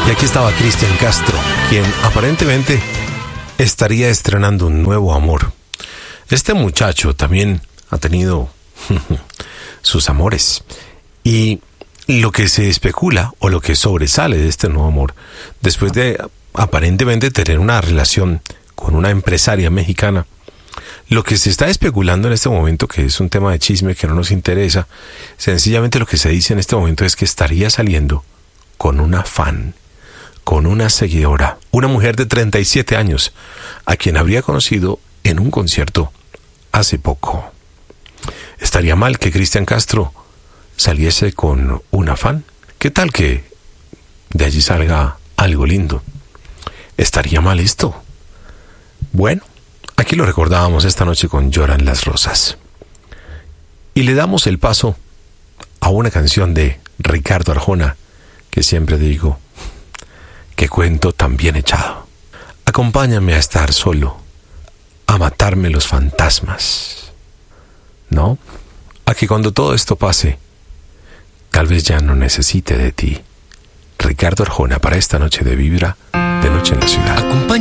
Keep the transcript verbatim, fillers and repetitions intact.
Y aquí estaba Cristian Castro, quien aparentemente estaría estrenando un nuevo amor. Este muchacho también ha tenido sus amores. Y lo que se especula o lo que sobresale de este nuevo amor, después de aparentemente tener una relación con una empresaria mexicana, lo que se está especulando en este momento, que es un tema de chisme que no nos interesa, sencillamente lo que se dice en este momento es que estaría saliendo con una fan, con una seguidora, una mujer de treinta y siete años, a quien habría conocido en un concierto hace poco. ¿Estaría mal que Cristian Castro saliese con una fan? ¿Qué tal que de allí salga algo lindo? ¿Estaría mal esto? Bueno, aquí lo recordábamos esta noche con Lloran las Rosas. Y le damos el paso a una canción de Ricardo Arjona, que siempre digo, qué cuento tan bien echado. Acompáñame a estar solo, a matarme los fantasmas. ¿No? A que cuando todo esto pase, tal vez ya no necesite de ti. Ricardo Arjona para esta noche de Vibra, de Noche en la Ciudad. Acompáñame